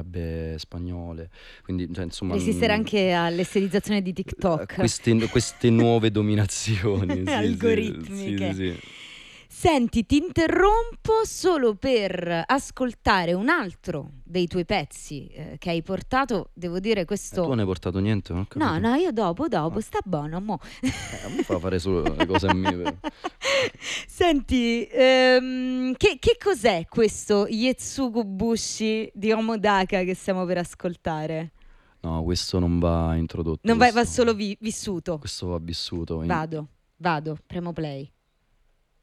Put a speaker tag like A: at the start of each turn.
A: arabe, spagnole, quindi cioè, insomma
B: Resistere anche all'estetizzazione di TikTok.
A: queste nuove dominazioni, sì,
B: Algoritmiche.
A: sì.
B: Senti, ti interrompo solo per ascoltare un altro dei tuoi pezzi che hai portato. Devo dire questo...
A: Tu non hai portato niente, non ho capito.
B: No, io dopo,
A: Ah.
B: sta buono, mo.
A: Mi fa fare solo le cose a me, però.
B: Senti, che cos'è questo Yetsugu Bushi di Omodaka che stiamo per ascoltare?
A: No, questo non va introdotto.
B: Non va
A: questo,
B: solo vissuto.
A: questo va vissuto.
B: Vado, premo play.